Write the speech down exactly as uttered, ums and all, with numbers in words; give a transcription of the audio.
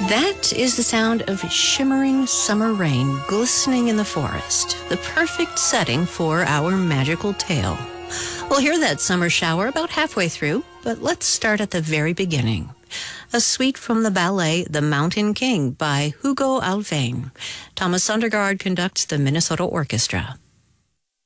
That is the sound of shimmering summer rain glistening in the forest, the perfect setting for our magical tale. We'll hear that summer shower about halfway through, but let's start at the very beginning. A suite from the ballet The Mountain King by Hugo Alphane. Thomas Sondergaard conducts the Minnesota Orchestra.